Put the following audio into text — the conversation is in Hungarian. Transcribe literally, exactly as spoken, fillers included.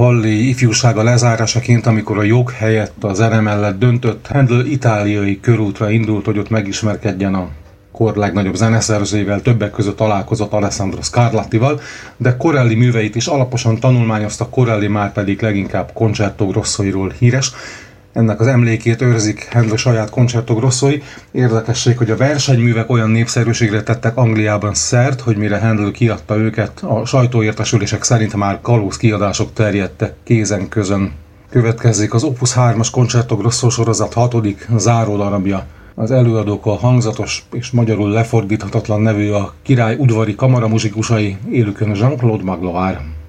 Hallé ifjúsága lezárásaként, amikor a jog helyett a zene mellett döntött, Handel itáliai körútra indult, hogy ott megismerkedjen a kor legnagyobb zeneszerzőivel, többek között találkozott Alessandro Scarlattival, de Corelli műveit is alaposan tanulmányozta, Corelli már pedig leginkább Concerto Grossoiról híres. Ennek az emlékét őrzik Handel saját Concerto Grossoi. Érdekesség, hogy a versenyművek olyan népszerűségre tettek Angliában szert, hogy mire Handel kiadta őket, a sajtóértesülések szerint már kalóz kiadások terjedtek kézen közön. Következzék az Opus hármas Concerto Grosso sorozat hatodik záródarabja. Az előadók a hangzatos és magyarul lefordíthatatlan nevű a király udvari kamaramuzsikusai, élükön Jean-Claude Magloire.